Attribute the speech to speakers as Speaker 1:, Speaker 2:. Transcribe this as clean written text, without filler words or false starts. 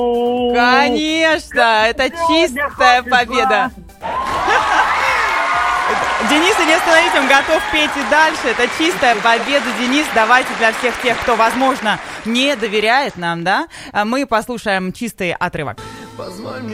Speaker 1: Конечно, это чистая победа. Денис, не остановить, он готов петь и дальше. Это чистая победа, Денис. Давайте для всех тех, кто, возможно, не доверяет нам, да, мы послушаем чистый отрывок.